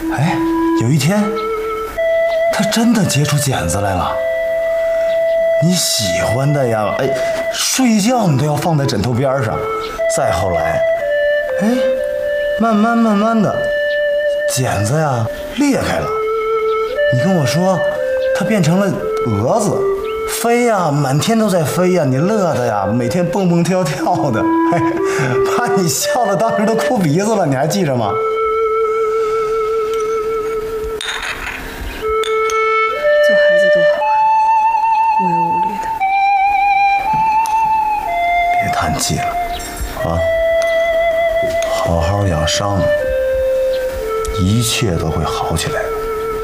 哎，有一天，他真的结出茧子来了。你喜欢的呀，哎，睡觉你都要放在枕头边上。再后来，哎，慢慢的，茧子呀裂开了。你跟我说，它变成了蛾子，飞呀，满天都在飞呀，你乐的呀，每天蹦蹦跳跳的，哎，把你笑的当时都哭鼻子了，你还记着吗？ 做孩子多好啊，无忧无虑的。 别叹气了，啊，好好养伤，一切都会好起来的。